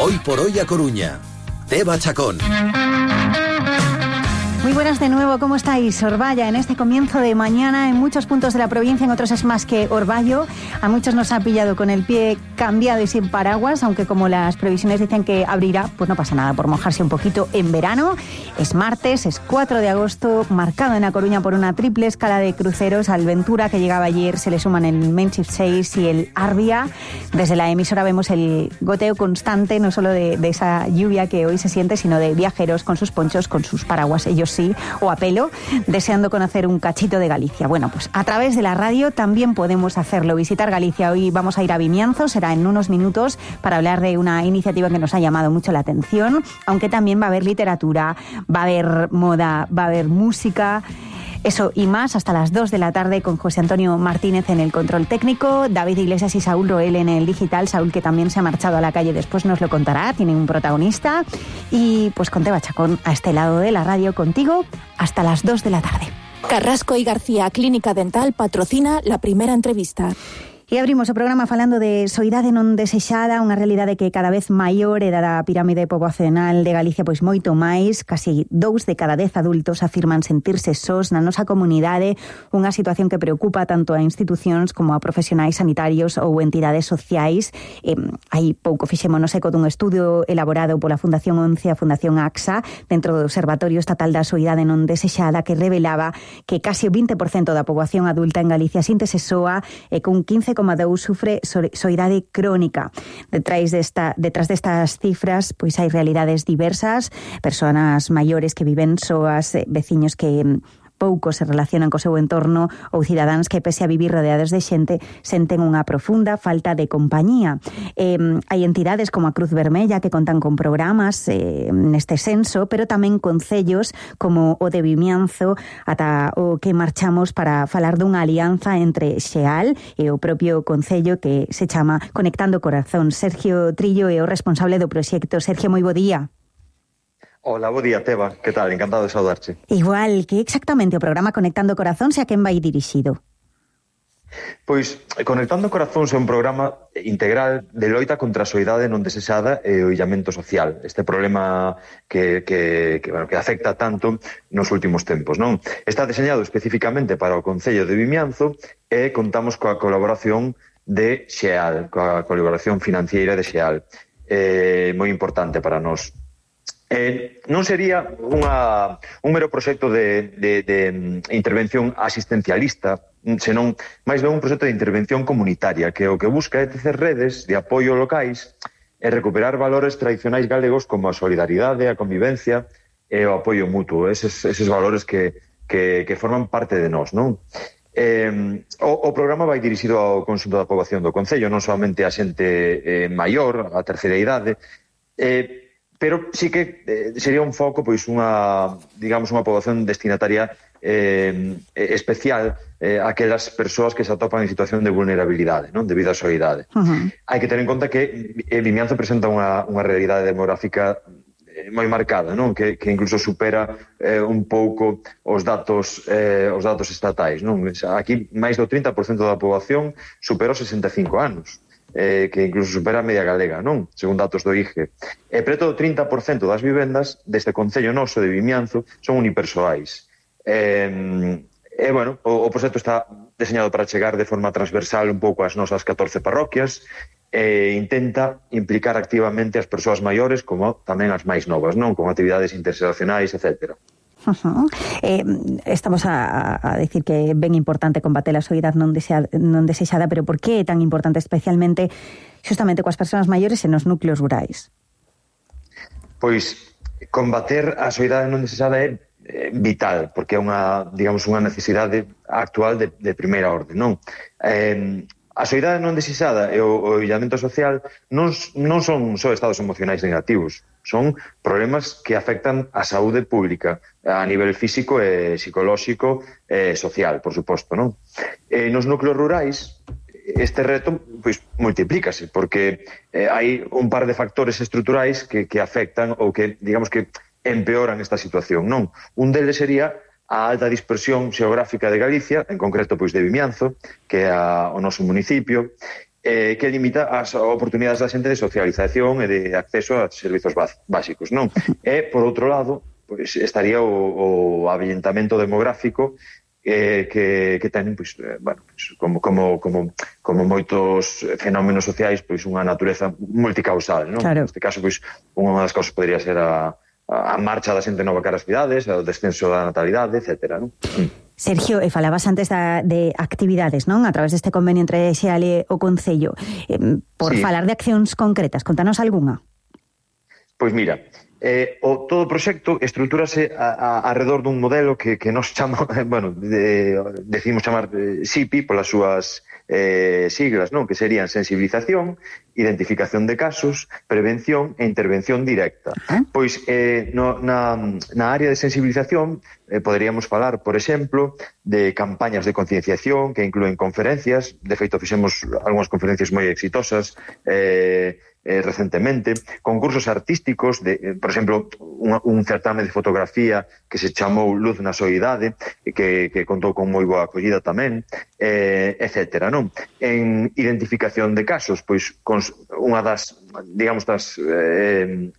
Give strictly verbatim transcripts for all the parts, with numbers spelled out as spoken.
Hoy por hoy a Coruña. Teba Chacón. Muy buenas de nuevo, ¿cómo estáis? Orballa, en este comienzo de mañana, en muchos puntos de la provincia, en otros es más que orvallo. A muchos nos ha pillado con el pie cambiado y sin paraguas, aunque como las previsiones dicen que abrirá, pues no pasa nada por mojarse un poquito en verano. Es martes, es cuatro de agosto, marcado en A Coruña por una triple escala de cruceros. Al Ventura, que llegaba ayer, se le suman el Menchif seis y el Arbia. Desde la emisora vemos el goteo constante, no solo de, de esa lluvia que hoy se siente, sino de viajeros con sus ponchos, con sus paraguas, ellos sí, o a pelo, deseando conocer un cachito de Galicia. Bueno, pues a través de la radio también podemos hacerlo, visitar Galicia. Hoy vamos a ir a Vimianzo, será en unos minutos, para hablar de una iniciativa que nos ha llamado mucho la atención, aunque también va a haber literatura, va a haber moda, va a haber música. Eso y más hasta las dos de la tarde con José Antonio Martínez en el control técnico, David Iglesias y Saúl Roel en el digital. Saúl, que también se ha marchado a la calle, después nos lo contará, tiene un protagonista. Y pues con Teba Chacón a este lado de la radio contigo hasta las dos de la tarde. Carrasco y García Clínica Dental patrocina la primera entrevista. E abrimos o programa falando de soidade non desexada, unha realidade que cada vez maior e da pirámide poboacional de Galicia pois moito máis. Casi dous de cada dez adultos afirman sentirse sós na nosa comunidade, unha situación que preocupa tanto a institucións como a profesionais sanitarios ou entidades sociais. Eh, hai pouco fixémonos eco dun estudio elaborado pola Fundación once a Fundación A X A dentro do Observatorio Estatal da Soidade non desexada, que revelaba que casi o vinte por cento da poboación adulta en Galicia síntese soa e cun quince coma dous sufre soidade crónica. Detrás desta, detrás destas cifras, pois hai realidades diversas, persoas maiores que viven soas, veciños que pouco se relacionan co seu entorno ou cidadáns que, pese a vivir rodeados de xente, senten unha profunda falta de compañía. Eh, hai entidades como a Cruz Vermella que contan con programas eh, neste senso, pero tamén concellos como o de Vimianzo, ata o que marchamos para falar dunha alianza entre Xeal e o propio concello que se chama Conectando Corazón. Sergio Trillo é o responsable do proxecto. Sergio, moi bo día. Hola, bo día, Teba. Que tal? Encantado de saudarte. Igual, que exactamente o programa Conectando Corazóns e a quen vai dirixido? Pois, Conectando Corazóns é un programa integral de loita contra a soidade non desexada e o illamento social. Este problema que, que, que, bueno, que afecta tanto nos últimos tempos, non? Está deseñado especificamente para o Concello de Vimianzo e contamos coa colaboración de Xeal, coa colaboración financiera de Xeal. É moi importante para nós. Eh, non sería unha, un mero proxecto de, de, de intervención asistencialista, senón máis ben un proxecto de intervención comunitaria, que o que busca é tecer redes de apoio locais e recuperar valores tradicionais galegos como a solidaridade, a convivencia e o apoio mutuo, eses, eses valores que, que, que forman parte de nós, non? Eh, o, o programa vai dirixido ao conxunto da poboación do Concello, non somente a xente eh, maior, a terceira idade, eh, pero sí que eh, sería un foco, pois unha, digamos, unha poboación destinataria eh, especial eh, a aquelas persoas que se atopan en situación de vulnerabilidade, non, debido á soidade. Uh-huh. Hai que ter en conta que eh, Vimianzo presenta unha, unha realidade demográfica eh, moi marcada, non, que, que incluso supera eh, un pouco os datos eh, os datos estatais, non. Aquí máis do trinta por cento da poboación supera os sesenta e cinco anos. Eh, que incluso supera a media galega, non? Según datos do I G E. E preto do trinta por cento das vivendas deste concello noso de Vimianzo son unipersoais. E, e bueno, o, o proxecto está deseñado para chegar de forma transversal un pouco ás nosas catorce parroquias e intenta implicar activamente as persoas maiores como tamén as máis novas, non? Con actividades interseccionais, etcétera. Uh-huh. Eh, estamos a, a decir que é ben importante combater a soidade non desexada, non desexada, pero por que é tan importante especialmente justamente coas persoas maiores e nos núcleos rurais? Pois combater a soidade non desexada é eh, vital, porque é unha, digamos, unha necesidade actual de, de primeira orde, non? Eh, a soidade non desexada e o, o illamento social non, non son só estados emocionais negativos, son problemas que afectan a saúde pública a nivel físico e psicolóxico e social, por suposto, non? E nos núcleos rurais este reto pois multiplícase, porque eh, hai un par de factores estruturais que, que afectan ou que, digamos que, empeoran esta situación, non? Un deles sería a alta dispersión xeográfica de Galicia, en concreto pois de Vimianzo, que é a, o noso municipio, eh, que limita as oportunidades da xente de socialización e de acceso a servizos básicos, non? E, por outro lado, pois, estaría o, o avellentamento demográfico eh, que, que ten, pois, eh, bueno, pois, como, como, como, como moitos fenómenos sociais, pois unha natureza multicausal, non? Claro. Neste caso, pois, unha das causas podría ser a, a marcha da xente nova cara ás cidades, o descenso da natalidade, etcétera, non? Sergio, e falabas antes da, de actividades, non? A través deste convenio entre Xeal e o Concello. Eh, por sí. falar de accións concretas, contanos algunha. Pois mira, eh, o todo o proxecto estruturase a, a, alrededor dun modelo que, que nos chama, bueno, de, decidimos chamar eh, S I P I polas súas eh, siglas, non? Que serían sensibilización, identificación de casos, prevención e intervención directa. ¿Eh? Pois eh, no, na, na área de sensibilización eh, poderíamos falar, por exemplo, de campañas de concienciación que incluen conferencias. De feito, fixemos algunhas conferencias moi exitosas eh, eh, recentemente, concursos artísticos, de, eh, por exemplo, un, un certame de fotografía que se chamou Luz na Soidade, que, que contou con moi boa acollida tamén, eh, etcétera, non? En identificación de casos, pois, con unha das, digamos, das... Eh,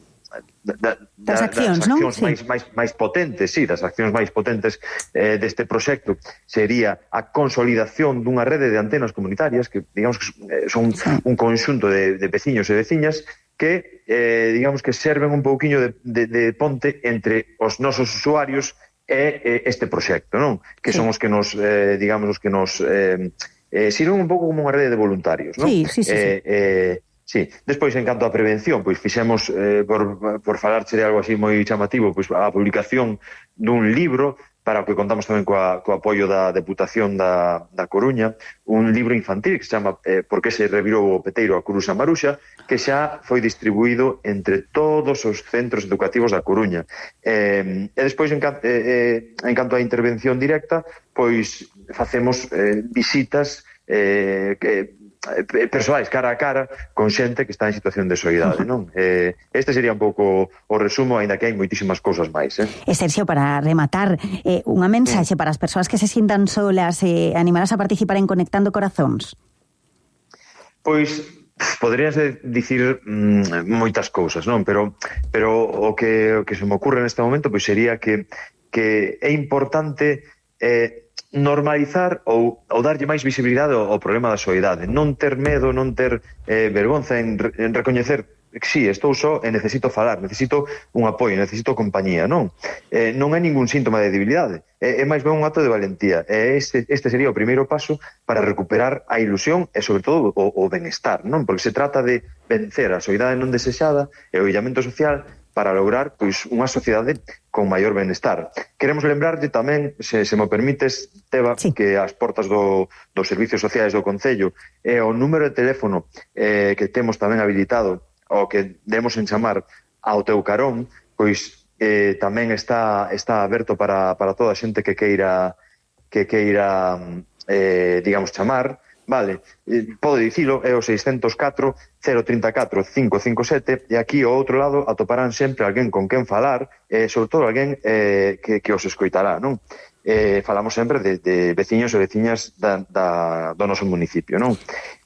Da, da, das accións, das accións non? Sí. máis, máis, máis potentes, sí, das accións máis potentes eh, deste proxecto sería a consolidación dunha rede de antenas comunitarias que, digamos, que son sí. un conxunto de, de veciños e veciñas que, eh, digamos, que serven un pouquiño de, de, de ponte entre os nosos usuarios e eh, este proxecto, non? Que sí. son os que nos, eh, digamos, os que nos eh, eh, sirven un pouco como unha rede de voluntarios, non? Sí, sí, sí. Eh, sí. eh, Sí, despois, en canto á prevención, pois fixemos, eh, por, por falarche de algo así moi chamativo, pois a publicación dun libro para o que contamos tamén coa, co apoio da Deputación da, da Coruña, un libro infantil que se chama eh, Por que se revirou o peteiro a Curuxa Maruxa, que xa foi distribuído entre todos os centros educativos da Coruña. Eh, e despois, en, eh, eh, en canto á intervención directa, pois facemos eh, visitas eh, que persoais cara a cara con xente que está en situación de soidade, non? Eh, este sería un pouco o resumo, aínda que hai moitísimas cousas máis, eh? E Sergio, para rematar, eh, unha mensaxe para as persoas que se sintan solas e eh, animaras a participar en Conectando Corazóns. Pois poderías dicir mm, moitas cousas, non? Pero pero o que o que se me ocurre neste momento pois sería que que é importante eh normalizar ou, ou darlle máis visibilidade ao, ao problema da soidade, non ter medo, non ter eh, vergonza en, en recoñecer que sí, estou só e necesito falar, necesito un apoio, necesito compañía, non? Eh, non é ningún síntoma de debilidade, é, é máis ben un acto de valentía, e este, este sería o primeiro paso para recuperar a ilusión e, sobre todo, o, o benestar, non? Porque se trata de vencer a soidade non desexada e o illamento social para lograr pois unha sociedade con maior benestar. Queremos lembrarlle tamén, se, se mo permites, Teba, sí. que as portas do, dos servicios sociais do Concello e o número de teléfono eh, que temos tamén habilitado, o que demos en chamar ao teu carón, pois eh, tamén está, está aberto para, para toda a xente que queira, que queira eh, digamos, chamar. Vale, eh, podo dicilo, é o seiscentos catro, cero trinta e catro, cinco cinco sete, e aquí ao outro lado atoparán sempre alguén con quen falar, e sobre todo alguén eh, que, que os escoitará, non? Eh, falamos sempre de, de veciños e veciñas da, da, do noso municipio, non?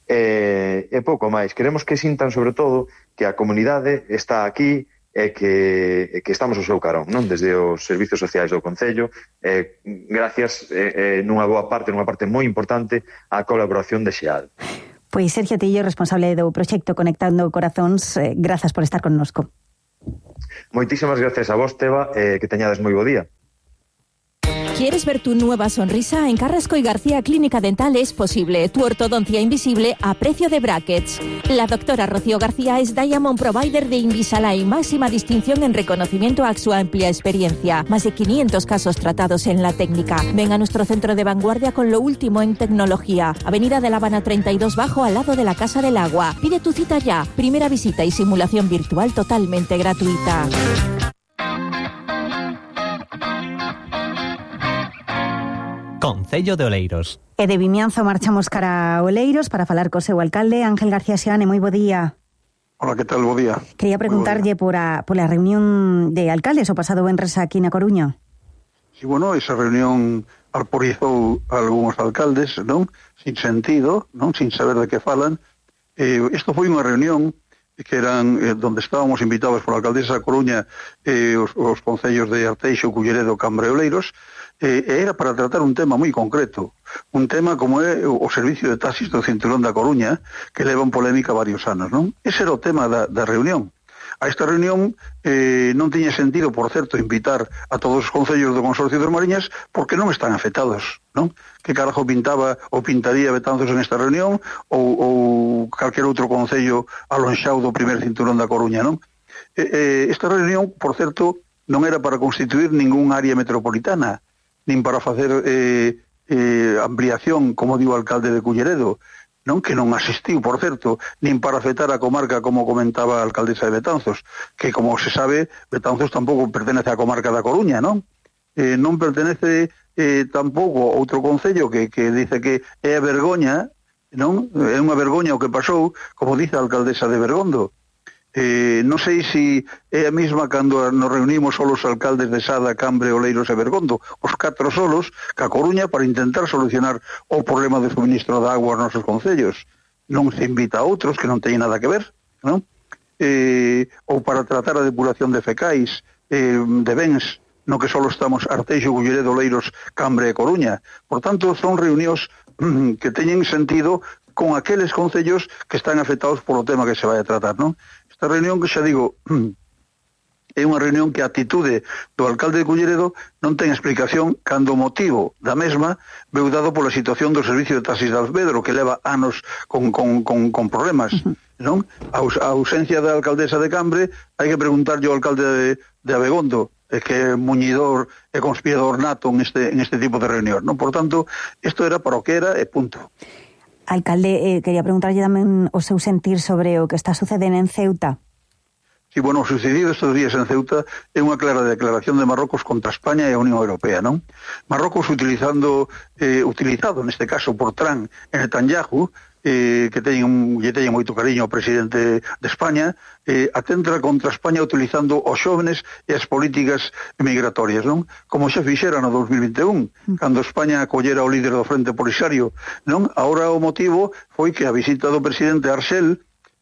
Eh, e pouco máis, queremos que sintan sobre todo que a comunidade está aquí e que, que estamos ao seu carón, non? Desde os servicios sociais do Concello, eh, gracias eh, nunha boa parte, nunha parte moi importante, á colaboración de Xeal. Pois Sergio Tillo, responsable do proxecto Conectando Corazóns, eh, grazas por estar connosco. Moitísimas gracias a vos, Teba, eh, que teñades moi bo día. ¿Quieres ver tu nueva sonrisa? En Carrasco y García Clínica Dental es posible. Tu ortodoncia invisible a precio de brackets. La doctora Rocío García es Diamond Provider de Invisalign, máxima distinción en reconocimiento a su amplia experiencia. Más de quinientos casos tratados en la técnica. Ven a nuestro centro de vanguardia con lo último en tecnología. Avenida de La Habana treinta y dos Bajo, al lado de la Casa del Agua. Pide tu cita ya. Primera visita y simulación virtual totalmente gratuita. Concello de Oleiros. E de Vimianzo marchamos cara a Oleiros para falar co seu alcalde, Ángel García Seane. Moi bo día. Hola, que tal? Bo día. Quería preguntarlle por a, por a reunión de alcaldes o pasado venres aquí na Coruña. Sí, bueno, esa reunión alporizou algúns alcaldes, non? Sin sentido, non? Sin saber de que falan. Eh, isto foi unha reunión que eran eh, donde estábamos invitados por a alcaldesa da Coruña e eh, os, os concellos de Arteixo, Culleredo, Cambre e Oleiros, eh, era para tratar un tema moi concreto, un tema como é o servicio de taxis do Cinturón da Coruña, que leva en polémica varios anos, non? Ese era o tema da, da reunión. A esta reunión eh, non tiña sentido, por certo, invitar a todos os concellos do Consorcio das Mariñas porque non están afectados, non? Que carajo pintaba ou pintaría Betanzos en esta reunión ou, ou calquer outro concello alonxado do primer cinturón da Coruña, non? Eh, eh, esta reunión, por certo, non era para constituir ningún área metropolitana, nin para facer eh, eh, ampliación, como diu o alcalde de Culleredo, non, que non asistiu, por certo, nin para afectar a comarca, como comentaba a alcaldesa de Betanzos, que, como se sabe, Betanzos tampouco pertenece á comarca da Coruña, non? Eh, non pertenece eh, tampouco a outro concello que, que dice que é a vergoña, non? É unha vergoña o que pasou, como dice a alcaldesa de Bergondo. Eh, non sei se é a mesma cando nos reunimos solos alcaldes de Sada, Cambre, Oleiros e Bergondo, os catro solos, ca Coruña, para intentar solucionar o problema de suministro de agua aos nosos concellos. Non se invita a outros que non teñen nada que ver, non? Eh, ou para tratar a depuración de fecais, eh, de bens, no que solo estamos Arteixo, Culleredo, Oleiros, Cambre e Coruña. Por tanto, son reunións mm, que teñen sentido con aqueles concellos que están afectados polo tema que se vai a tratar, non? Esta reunión, que xa digo, é unha reunión que a atitude do alcalde de Culleredo non ten explicación cando o motivo da mesma veu dado pola situación do servicio de taxis de Alvedro, que leva anos con, con, con, con problemas, non? A, a ausencia da alcaldesa de Cambre, hai que preguntarlle ao alcalde de, de Abegondo, é que é muñidor e conspirador nato en este, en este tipo de reunión, non? Por tanto, isto era para o que era e punto. Alcalde, eh, quería preguntarlle tamén o seu sentir sobre o que está sucedendo en Ceuta. Sí, bueno, o sucedido estes días en Ceuta é unha clara declaración de Marrocos contra España e a Unión Europea, non? Marrocos utilizando, eh, utilizado neste caso por Trump e Netanyahu, eh, que teñen, lle teñen moito cariño ao presidente de España, eh, atenta contra España utilizando os xóvenes e as políticas migratorias, non? Como xa fixera no dos mil vinte e un, mm. cando España acollera o líder do Frente Polisario, non? Ahora o motivo foi que a visita do presidente Arxel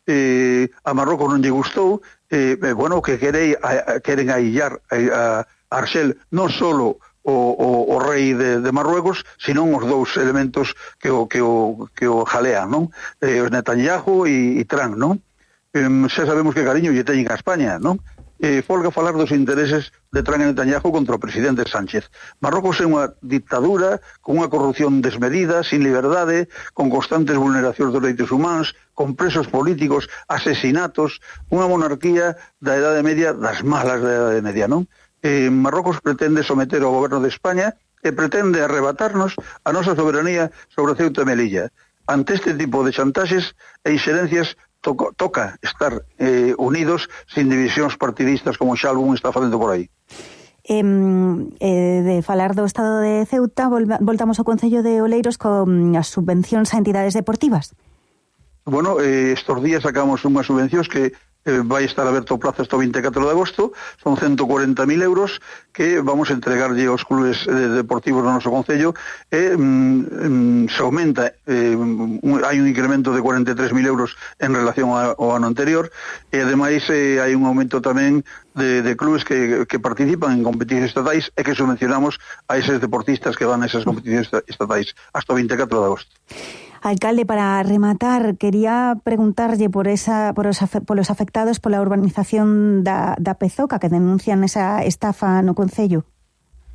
eh, a Marrocos non lle gustou, eh, bueno, que querei, a, a, queren aillar a, a Arxel non solo o, o, o rei de, de Marruecos, senón os dous elementos que o, que o, que o jalean, non? Eh, Netanyahu e, e Trump, non? Eh, xa sabemos que cariño lle teñen a España, non? Eh, folga falar dos intereses de Trump e Netanyahu contra o presidente Sánchez. Marrocos é unha dictadura con unha corrupción desmedida, sin liberdade, con constantes vulneracións dos dereitos humanos, con presos políticos, asesinatos, unha monarquía da Edade Media, das malas da Edade Media, non? Eh, Marrocos pretende someter ao goberno de España e pretende arrebatarnos a nosa soberanía sobre Ceuta e Melilla. Ante este tipo de chantaxes e inxerencias toca, toca estar eh, unidos sin divisións partidistas como xa algún está facendo por aí. Eh, eh, de falar do estado de Ceuta, volva, voltamos ao Concello de Oleiros con as subvencións a entidades deportivas. Bueno, eh, estos días sacamos unhas subvencións que eh, vai estar aberto o plazo hasta o vinte e catro de agosto, son ciento cuarenta mil euros que vamos a entregarlle aos clubes eh, deportivos do noso concello e mm, se aumenta, eh, un, hai un incremento de cuarenta e tres mil euros en relación ao ano anterior e ademais eh, hai un aumento tamén de, de clubes que, que participan en competicións estatais e que subvencionamos a eses deportistas que van a esas competicións estatais hasta o vinte e catro de agosto. Alcalde, para rematar, quería preguntarlle por esa por os, por los afectados pola urbanización da, da Pezoca, que denuncian esa estafa no Concello.